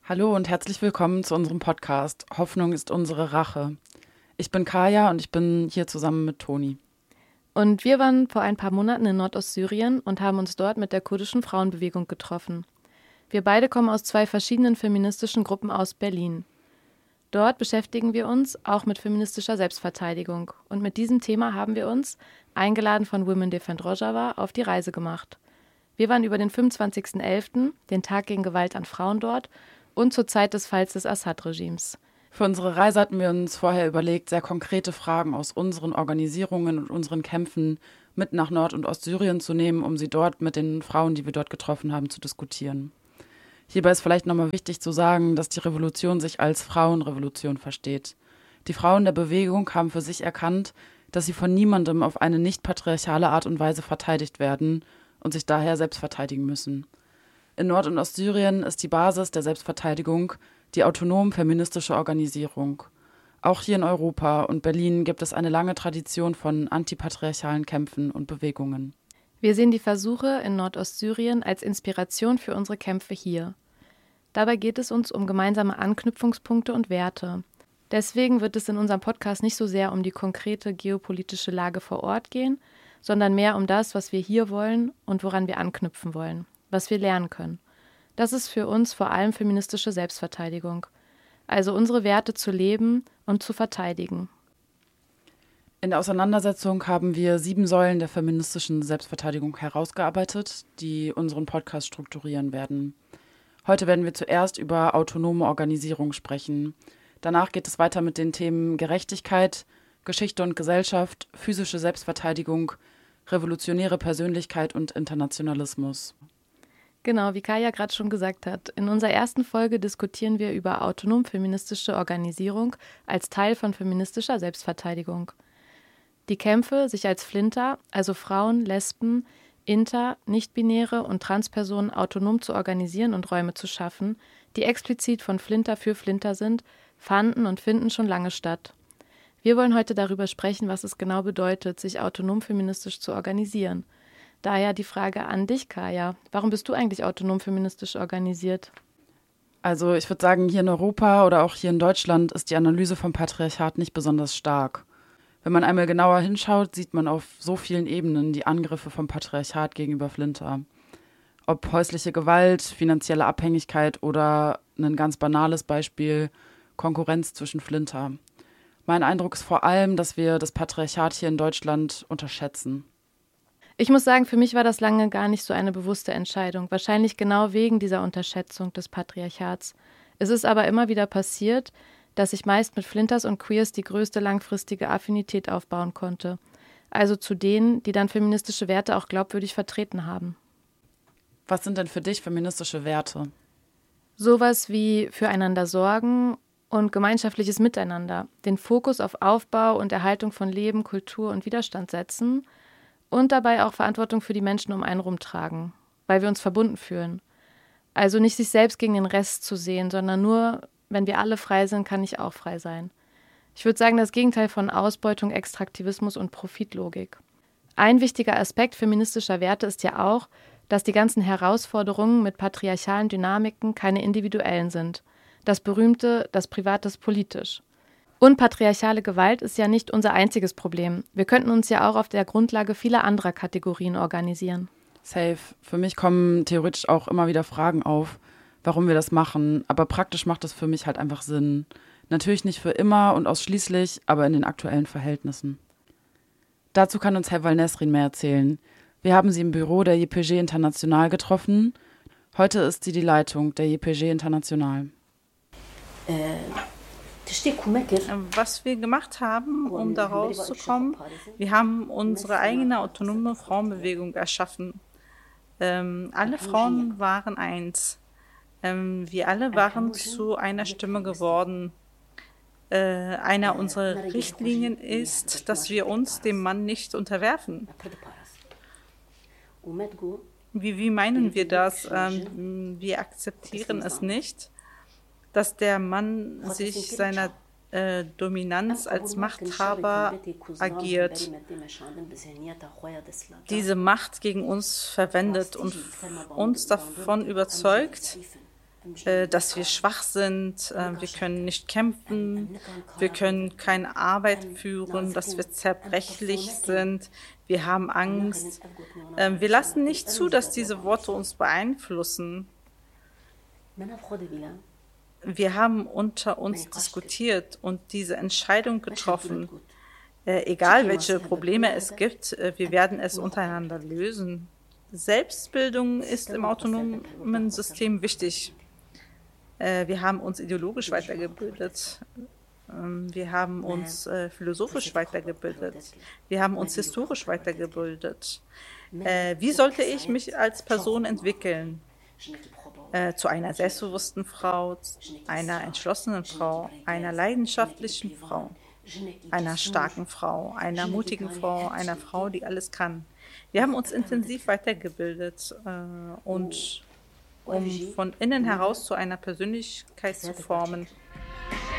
Hallo und herzlich willkommen zu unserem Podcast Hoffnung ist unsere Rache. Ich bin Kaya und ich bin hier zusammen mit Toni. Und wir waren vor ein paar Monaten in Nordostsyrien und haben uns dort mit der kurdischen Frauenbewegung getroffen. Wir beide kommen aus 2 verschiedenen feministischen Gruppen aus Berlin. Dort beschäftigen wir uns auch mit feministischer Selbstverteidigung. Und mit diesem Thema haben wir uns, eingeladen von Women Defend Rojava, auf die Reise gemacht. Wir waren über den 25.11., den Tag gegen Gewalt an Frauen dort, und zur Zeit des Falls des Assad-Regimes. Für unsere Reise hatten wir uns vorher überlegt, sehr konkrete Fragen aus unseren Organisierungen und unseren Kämpfen mit nach Nord- und Ostsyrien zu nehmen, um sie dort mit den Frauen, die wir dort getroffen haben, zu diskutieren. Hierbei ist vielleicht nochmal wichtig zu sagen, dass die Revolution sich als Frauenrevolution versteht. Die Frauen der Bewegung haben für sich erkannt, dass sie von niemandem auf eine nicht patriarchale Art und Weise verteidigt werden und sich daher selbst verteidigen müssen. In Nord- und Ostsyrien ist die Basis der Selbstverteidigung die autonom-feministische Organisierung. Auch hier in Europa und Berlin gibt es eine lange Tradition von antipatriarchalen Kämpfen und Bewegungen. Wir sehen die Versuche in Nordostsyrien als Inspiration für unsere Kämpfe hier. Dabei geht es uns um gemeinsame Anknüpfungspunkte und Werte. Deswegen wird es in unserem Podcast nicht so sehr um die konkrete geopolitische Lage vor Ort gehen, sondern mehr um das, was wir hier wollen und woran wir anknüpfen wollen, was wir lernen können. Das ist für uns vor allem feministische Selbstverteidigung, also unsere Werte zu leben und zu verteidigen. In der Auseinandersetzung haben wir 7 Säulen der feministischen Selbstverteidigung herausgearbeitet, die unseren Podcast strukturieren werden. Heute werden wir zuerst über autonome Organisierung sprechen. Danach geht es weiter mit den Themen Gerechtigkeit, Geschichte und Gesellschaft, physische Selbstverteidigung, revolutionäre Persönlichkeit und Internationalismus. Genau, wie Kaya gerade schon gesagt hat, in unserer ersten Folge diskutieren wir über autonom-feministische Organisierung als Teil von feministischer Selbstverteidigung. Die Kämpfe, sich als Flinter, also Frauen, Lesben, Inter-, Nichtbinäre und Transpersonen autonom zu organisieren und Räume zu schaffen, die explizit von Flinter für Flinter sind, fanden und finden schon lange statt. Wir wollen heute darüber sprechen, was es genau bedeutet, sich autonom feministisch zu organisieren. Daher die Frage an dich, Kaya. Warum bist du eigentlich autonom feministisch organisiert? Also ich würde sagen, hier in Europa oder auch hier in Deutschland ist die Analyse vom Patriarchat nicht besonders stark. Wenn man einmal genauer hinschaut, sieht man auf so vielen Ebenen die Angriffe vom Patriarchat gegenüber Flinter. Ob häusliche Gewalt, finanzielle Abhängigkeit oder ein ganz banales Beispiel, Konkurrenz zwischen Flinter. Mein Eindruck ist vor allem, dass wir das Patriarchat hier in Deutschland unterschätzen. Ich muss sagen, für mich war das lange gar nicht so eine bewusste Entscheidung, wahrscheinlich genau wegen dieser Unterschätzung des Patriarchats. Es ist aber immer wieder passiert, dass ich meist mit Flinters und Queers die größte langfristige Affinität aufbauen konnte. Also zu denen, die dann feministische Werte auch glaubwürdig vertreten haben. Was sind denn für dich feministische Werte? Sowas wie füreinander sorgen und gemeinschaftliches Miteinander, den Fokus auf Aufbau und Erhaltung von Leben, Kultur und Widerstand setzen und dabei auch Verantwortung für die Menschen um einen rumtragen, weil wir uns verbunden fühlen. Also nicht sich selbst gegen den Rest zu sehen, sondern nur, wenn wir alle frei sind, kann ich auch frei sein. Ich würde sagen, das Gegenteil von Ausbeutung, Extraktivismus und Profitlogik. Ein wichtiger Aspekt feministischer Werte ist ja auch, dass die ganzen Herausforderungen mit patriarchalen Dynamiken keine individuellen sind. Das berühmte, das Private ist politisch. Und patriarchale Gewalt ist ja nicht unser einziges Problem. Wir könnten uns ja auch auf der Grundlage vieler anderer Kategorien organisieren. Safe. Für mich kommen theoretisch auch immer wieder Fragen auf, warum wir das machen. Aber praktisch macht es für mich halt einfach Sinn. Natürlich nicht für immer und ausschließlich, aber in den aktuellen Verhältnissen. Dazu kann uns Heval Nesrin mehr erzählen. Wir haben sie im Büro der JPG International getroffen. Heute ist sie die Leitung der JPG International. Was wir gemacht haben, um da rauszukommen, wir haben unsere eigene autonome Frauenbewegung erschaffen. Alle Frauen waren eins. Wir alle waren zu einer Stimme geworden. Einer unserer Richtlinien ist, dass wir uns dem Mann nicht unterwerfen. Wie meinen wir das? Wir akzeptieren es nicht, dass der Mann sich seiner Dominanz als Machthaber agiert, diese Macht gegen uns verwendet und uns davon überzeugt, dass wir schwach sind, wir können nicht kämpfen, wir können keine Arbeit führen, dass wir zerbrechlich sind, wir haben Angst. Wir lassen nicht zu, dass diese Worte uns beeinflussen. Wir haben unter uns diskutiert und diese Entscheidung getroffen. Egal, welche Probleme es gibt, wir werden es untereinander lösen. Selbstbildung ist im autonomen System wichtig. Wir haben uns ideologisch weitergebildet. Wir haben uns philosophisch weitergebildet. Wir haben uns historisch weitergebildet. Wie sollte ich mich als Person entwickeln? Zu einer selbstbewussten Frau, einer entschlossenen Frau, einer leidenschaftlichen Frau, einer starken Frau, einer mutigen Frau, einer Frau, die alles kann. Wir haben uns intensiv weitergebildet und um von innen heraus zu einer Persönlichkeit zu formen.